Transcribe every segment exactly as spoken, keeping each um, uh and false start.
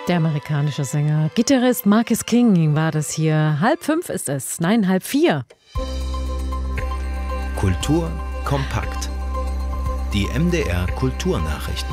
Der amerikanische Sänger, Gitarrist Marcus King war das hier. Halb fünf ist es, nein, halb vier. Kultur kompakt. Die M D R Kulturnachrichten.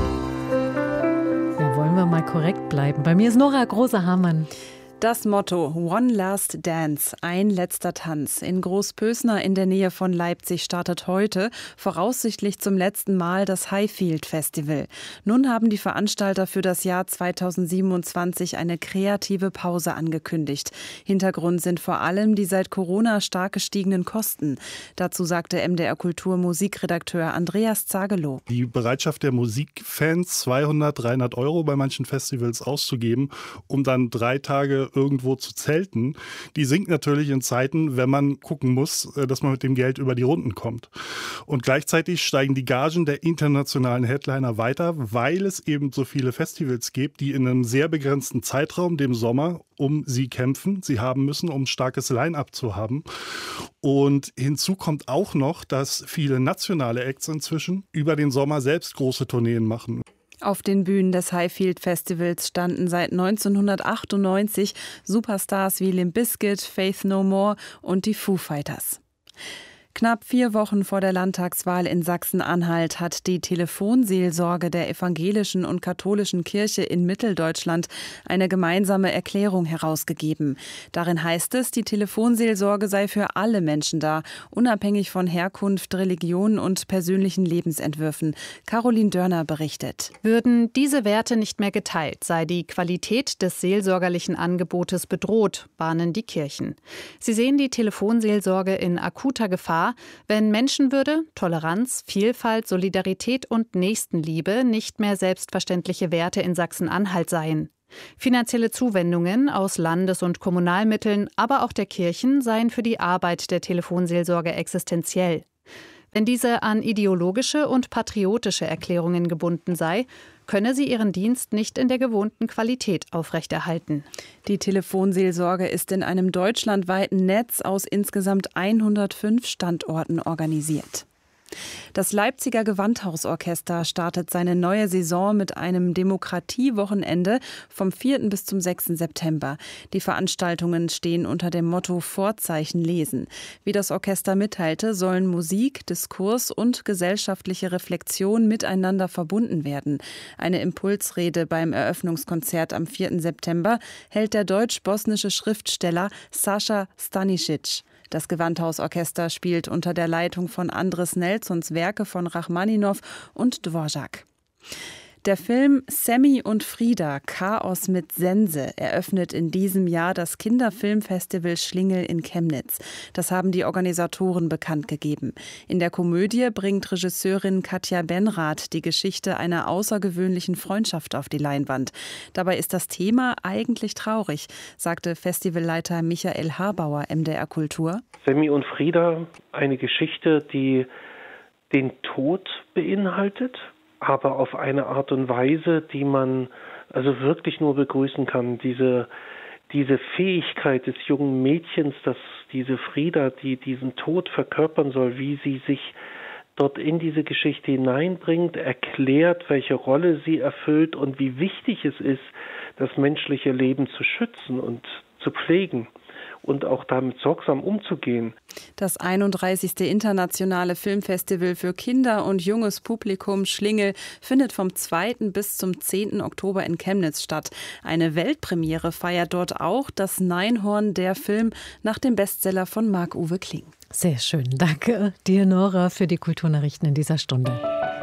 Ja, wollen wir mal korrekt bleiben. Bei mir ist Nora Große-Hamann. Das Motto One Last Dance, ein letzter Tanz, in Großpösner in der Nähe von Leipzig startet heute voraussichtlich zum letzten Mal das Highfield Festival. Nun haben die Veranstalter für das Jahr zweitausendsiebenundzwanzig eine kreative Pause angekündigt. Hintergrund sind vor allem die seit Corona stark gestiegenen Kosten. Dazu sagte M D R Kultur Musikredakteur Andreas Zagelow. Die Bereitschaft der Musikfans, zweihundert, dreihundert Euro bei manchen Festivals auszugeben, um dann drei Tage irgendwo zu zelten, die sinkt natürlich in Zeiten, wenn man gucken muss, dass man mit dem Geld über die Runden kommt. Und gleichzeitig steigen die Gagen der internationalen Headliner weiter, weil es eben so viele Festivals gibt, die in einem sehr begrenzten Zeitraum, dem Sommer, um sie kämpfen. Sie haben müssen, um ein starkes Line-Up zu haben. Und hinzu kommt auch noch, dass viele nationale Acts inzwischen über den Sommer selbst große Tourneen machen. Auf den Bühnen des Highfield Festivals standen seit neunzehnhundertachtundneunzig Superstars wie Limp Bizkit, Faith No More und die Foo Fighters. Knapp vier Wochen vor der Landtagswahl in Sachsen-Anhalt hat die Telefonseelsorge der evangelischen und katholischen Kirche in Mitteldeutschland eine gemeinsame Erklärung herausgegeben. Darin heißt es, die Telefonseelsorge sei für alle Menschen da, unabhängig von Herkunft, Religion und persönlichen Lebensentwürfen. Caroline Dörner berichtet. Würden diese Werte nicht mehr geteilt, sei die Qualität des seelsorgerlichen Angebotes bedroht, warnen die Kirchen. Sie sehen die Telefonseelsorge in akuter Gefahr, wenn Menschenwürde, Toleranz, Vielfalt, Solidarität und Nächstenliebe nicht mehr selbstverständliche Werte in Sachsen-Anhalt seien. Finanzielle Zuwendungen aus Landes- und Kommunalmitteln, aber auch der Kirchen seien für die Arbeit der Telefonseelsorge existenziell. Wenn diese an ideologische und patriotische Erklärungen gebunden sei, könne sie ihren Dienst nicht in der gewohnten Qualität aufrechterhalten. Die Telefonseelsorge ist in einem deutschlandweiten Netz aus insgesamt hundertfünf Standorten organisiert. Das Leipziger Gewandhausorchester startet seine neue Saison mit einem Demokratiewochenende vom vierten bis zum sechsten September. Die Veranstaltungen stehen unter dem Motto Vorzeichen lesen. Wie das Orchester mitteilte, sollen Musik, Diskurs und gesellschaftliche Reflexion miteinander verbunden werden. Eine Impulsrede beim Eröffnungskonzert am vierten September hält der deutsch-bosnische Schriftsteller Sascha Stanisic. Das Gewandhausorchester spielt unter der Leitung von Andres Nelsons Werke von Rachmaninow und Dvorak. Der Film Sammy und Frieda – Chaos mit Sense eröffnet in diesem Jahr das Kinderfilmfestival Schlingel in Chemnitz. Das haben die Organisatoren bekannt gegeben. In der Komödie bringt Regisseurin Katja Benrath die Geschichte einer außergewöhnlichen Freundschaft auf die Leinwand. Dabei ist das Thema eigentlich traurig, sagte Festivalleiter Michael Harbauer M D R Kultur. Sammy und Frieda, eine Geschichte, die den Tod beinhaltet, aber auf eine Art und Weise, die man also wirklich nur begrüßen kann. Diese, diese Fähigkeit des jungen Mädchens, dass diese Frieda, die diesen Tod verkörpern soll, wie sie sich dort in diese Geschichte hineinbringt, erklärt, welche Rolle sie erfüllt und wie wichtig es ist, das menschliche Leben zu schützen und zu pflegen und auch damit sorgsam umzugehen. Das einunddreißigste Internationale Filmfestival für Kinder und junges Publikum Schlingel findet vom zweiten bis zum zehnten Oktober in Chemnitz statt. Eine Weltpremiere feiert dort auch das Neinhorn, der Film nach dem Bestseller von Marc-Uwe Kling. Sehr schön. Danke dir, Nora, für die Kulturnachrichten in dieser Stunde.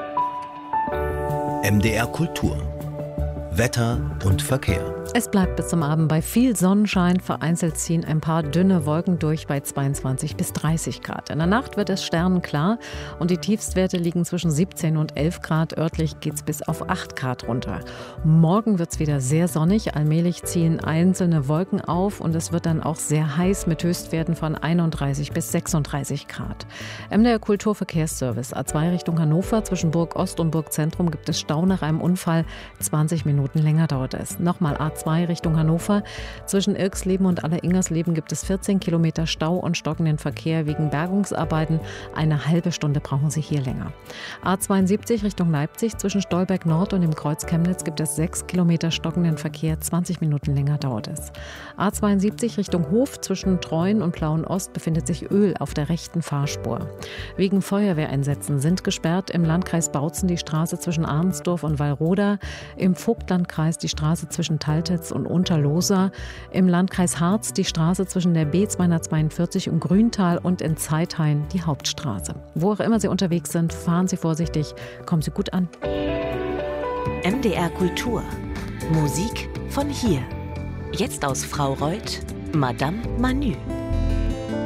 M D R Kultur. Wetter und Verkehr. Es bleibt bis zum Abend bei viel Sonnenschein. Vereinzelt ziehen ein paar dünne Wolken durch bei zweiundzwanzig bis dreißig Grad. In der Nacht wird es sternenklar und die Tiefstwerte liegen zwischen siebzehn und elf Grad. Örtlich geht es bis auf acht Grad runter. Morgen wird es wieder sehr sonnig. Allmählich ziehen einzelne Wolken auf und es wird dann auch sehr heiß mit Höchstwerten von einunddreißig bis sechsunddreißig Grad. M D R Kulturverkehrsservice A zwei Richtung Hannover. Zwischen Burg Ost und Burg Zentrum gibt es Stau nach einem Unfall. zwanzig Minuten länger dauert es. Nochmal A zwei zwei Richtung Hannover. Zwischen Irxleben und Aller-Ingersleben gibt es vierzehn Kilometer Stau und stockenden Verkehr wegen Bergungsarbeiten. Eine halbe Stunde brauchen Sie hier länger. A zweiundsiebzig Richtung Leipzig. Zwischen Stolberg Nord und dem Kreuz Chemnitz gibt es sechs Kilometer stockenden Verkehr. zwanzig Minuten länger dauert es. A zweiundsiebzig Richtung Hof. Zwischen Treuen und Plauen Ost befindet sich Öl auf der rechten Fahrspur. Wegen Feuerwehreinsätzen sind gesperrt im Landkreis Bautzen die Straße zwischen Arnsdorf und Wallroda, im Vogtlandkreis die Straße zwischen Taltitz und Unterlohsa, im Landkreis Harz die Straße zwischen der B zweihundertzweiundvierzig und Grüntal und in Zeithain die Hauptstraße. Wo auch immer Sie unterwegs sind, fahren Sie vorsichtig, kommen Sie gut an. M D R Kultur. Musik von hier. Jetzt aus Fraureuth, Madame Manu.